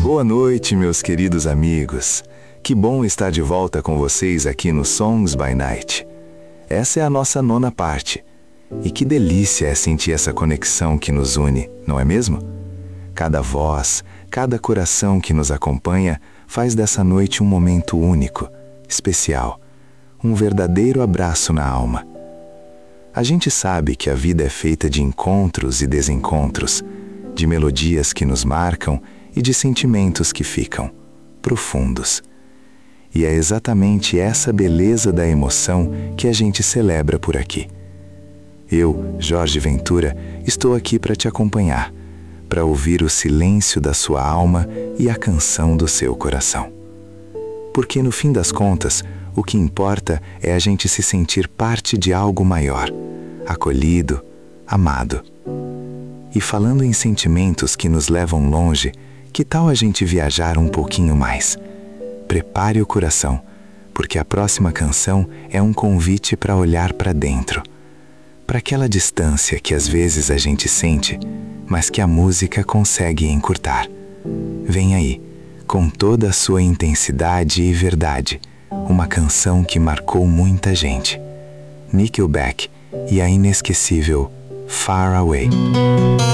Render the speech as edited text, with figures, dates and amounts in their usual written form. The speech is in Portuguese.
Boa noite, meus queridos amigos. Que bom estar de volta com vocês aqui no Songs by Night. Essa é a nossa 9ª parte. E que delícia é sentir essa conexão que nos une, não é mesmo? Cada voz, cada coração que nos acompanha faz dessa noite um momento único, especial, um verdadeiro abraço na alma. A gente sabe que a vida é feita de encontros e desencontros, de melodias que nos marcam e de sentimentos que ficam profundos. E é exatamente essa beleza da emoção que a gente celebra por aqui. Eu, Jorge Ventura, estou aqui para te acompanhar, para ouvir o silêncio da sua alma e a canção do seu coração. Porque no fim das contas, o que importa é a gente se sentir parte de algo maior, acolhido, amado. E falando em sentimentos que nos levam longe, que tal a gente viajar um pouquinho mais? Prepare o coração, porque a próxima canção é um convite para olhar para dentro, para aquela distância que às vezes a gente sente, mas que a música consegue encurtar. Vem aí, com toda a sua intensidade e verdade, uma canção que marcou muita gente. Nickelback e a inesquecível Far Away.